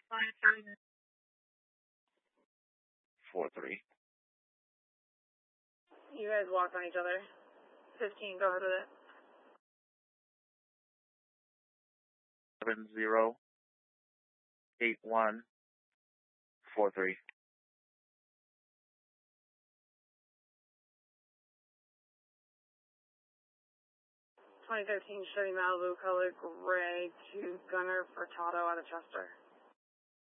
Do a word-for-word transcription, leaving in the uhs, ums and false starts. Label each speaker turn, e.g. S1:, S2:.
S1: Four three.
S2: You guys walked on each other. Fifteen. Go ahead with it.
S1: Seven zero. Eight one. Four three.
S2: twenty thirteen Chevy Malibu color gray to Gunner Furtado out of Chester.